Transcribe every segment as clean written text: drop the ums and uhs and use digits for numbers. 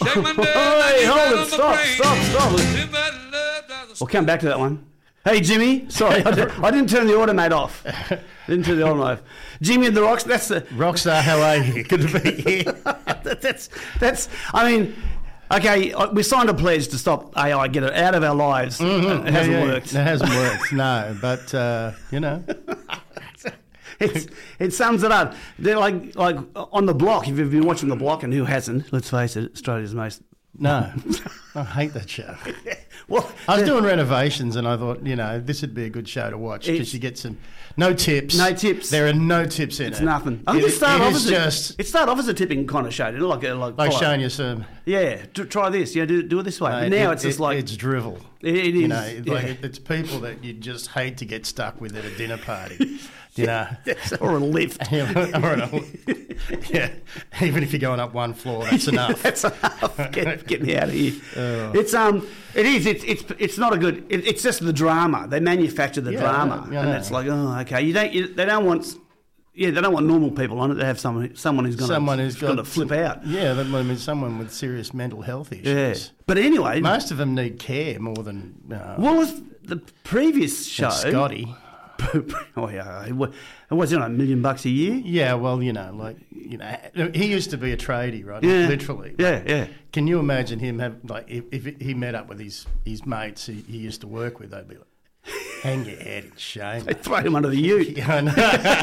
Hey, hold it. Stop. We'll come back to that one. Hey, Jimmy. Sorry, I didn't turn the automate off. Jimmy and the Rocks. That's the Rockstar. How are you? Good to be here. that's. I mean, okay, we signed a pledge to stop AI, get it out of our lives. Mm-hmm. It hasn't worked. It hasn't worked. No, but you know. It sums it up. They're like on The Block. If you've been watching The Block, and who hasn't? Let's face it, Australia's most. No, I hate that show. Well, I was doing renovations, and I thought, this would be a good show to watch because you get no tips. No tips. There are no tips in it. It's nothing. I think it started off as a tipping kind of show, didn't it? Like showing you some. Yeah, try this. Do it this way. Now it's just like it's drivel. It is. It's people that you just hate to get stuck with at a dinner party. Or a lift. Yeah, even if you're going up one floor, that's enough. That's enough. Get me out of here. It's not a good. It's just the drama. They manufacture the drama, and it's like, okay. They don't want normal people on it. They have someone who's got to flip out. Yeah, someone with serious mental health issues. Yeah, but anyway, most of them need care more than. The previous show, Scotty. It was $1 million a year. Yeah, well, he used to be a tradie, right? Yeah. Literally. Yeah. Can you imagine him if he met up with his mates he used to work with? They'd be like, "Hang your head in shame." They throw him under the ute. Yeah, I know.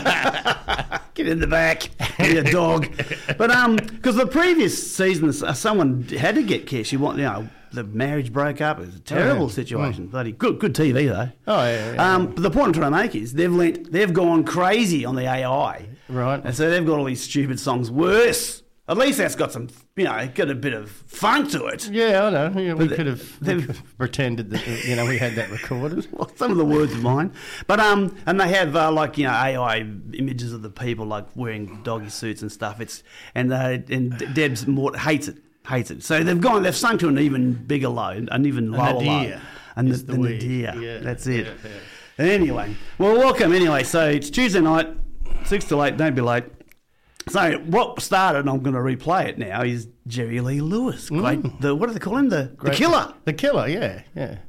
Get in the back, be a dog. But because the previous season, someone had to get care. The marriage broke up. It was a terrible situation. Bloody good TV though. Oh yeah. But the point I'm trying to make is they've gone crazy on the AI, right? And so they've got all these stupid songs. Worse. At least that's got some, got a bit of funk to it. Yeah, I know. Yeah, we could have pretended that we had that recorded. Well, some of the words are mine, but and they have AI images of the people like wearing doggy suits and stuff. And Debs hates it. So they've sunk to an even bigger low, an even lower low. And the deer. Yeah, that's it. Yeah. Anyway, well, welcome anyway. So it's Tuesday night, 6 to 8. Don't be late. So what started, and I'm going to replay it now, is Jerry Lee Lewis. Great. What do they call him? The killer. The killer. Yeah.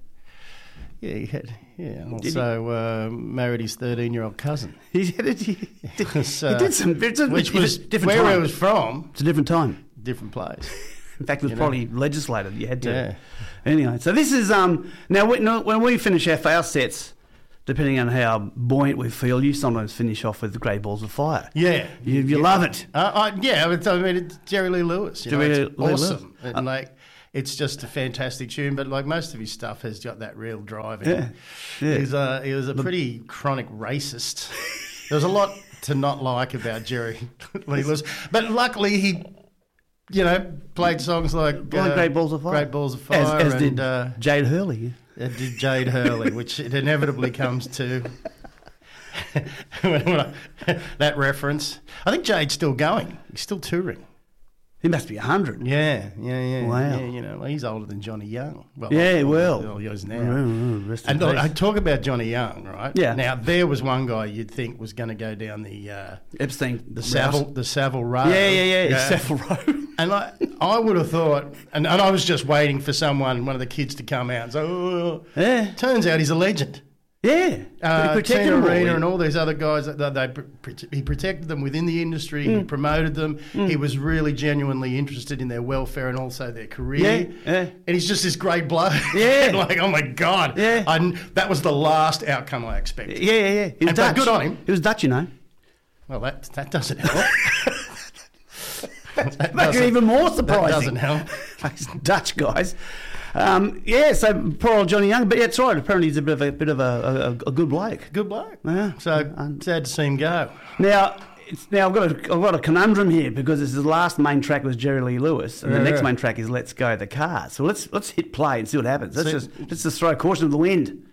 He had. Yeah. Also married his 13-year-old cousin. He did some. Which was different. Where time. it was from. It's a different time. Different place. In fact, it was probably legislated. You had to. Yeah. Anyway, so this is now when we finish our sets, depending on how buoyant we feel, you sometimes finish off with the Great Balls of Fire. Yeah, you love it. It's Jerry Lee Lewis. It's awesome. Lewis. And it's just a fantastic tune. But most of his stuff has got that real drive in it. Yeah. He was a pretty chronic racist. There was a lot to not like about Jerry Lee Lewis, but luckily he. Played songs like Great Balls of Fire. Great Balls of Fire. As did Jade Hurley. It did Jade Hurley, which it inevitably comes to that reference. I think Jade's still going. He's still touring. He must be 100. Yeah. Wow. Yeah, he's older than Johnny Young. Well, he is now. And I talk about Johnny Young, right? Yeah. Now, there was one guy you'd think was going to go down the Epstein, the Savile Row. Yeah. Savile Row. And I would have thought, and I was just waiting for one of the kids to come out and say, turns out he's a legend. Yeah. He protected Arena and all these other guys. He protected them within the industry. He promoted them. He was really genuinely interested in their welfare and also their career. Yeah. And he's just this great bloke. Yeah. Oh my God. Yeah. That was the last outcome I expected. Yeah. He was Dutch. Good on him. He was Dutch, Well, that doesn't help. That makes it even more surprising. That doesn't help. Those Dutch guys. So poor old Johnny Young, but it's right. Apparently, he's a bit of a good bloke. Good bloke. Yeah. So sad to see him go. Now I've got a conundrum here because this is the last main track was Jerry Lee Lewis, and the next main track is "Let's Go the Cars." So let's hit play and see what happens. Let's just throw caution to the wind.